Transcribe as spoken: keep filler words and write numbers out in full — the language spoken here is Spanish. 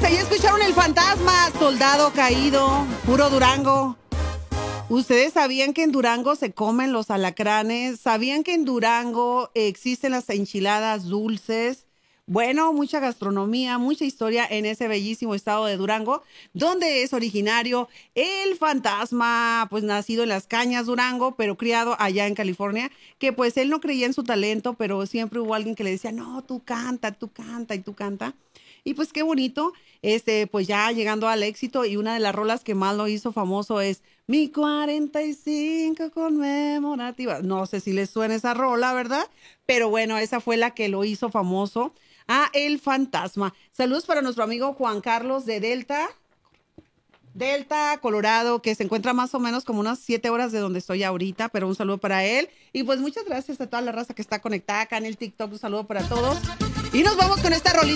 ahí escucharon El Fantasma, Soldado Caído, puro Durango. ¿Ustedes sabían que en Durango se comen los alacranes? ¿Sabían que en Durango existen las enchiladas dulces? Bueno, mucha gastronomía, mucha historia en ese bellísimo estado de Durango, donde es originario el fantasma, pues nacido en Las Cañas, Durango, pero criado allá en California, que pues él no creía en su talento, pero siempre hubo alguien que le decía, no, tú canta, tú canta y tú canta. Y pues qué bonito, este, pues ya llegando al éxito, y una de las rolas que más lo hizo famoso es Mi cuarenta y cinco conmemorativa. No sé si les suena esa rola, ¿verdad? Pero bueno, esa fue la que lo hizo famoso a El Fantasma. Saludos para nuestro amigo Juan Carlos de Delta, Delta, Colorado, que se encuentra más o menos como unas siete horas de donde estoy ahorita, pero un saludo para él. Y pues muchas gracias a toda la raza que está conectada acá en el TikTok. Un saludo para todos. Y nos vamos con esta rolita.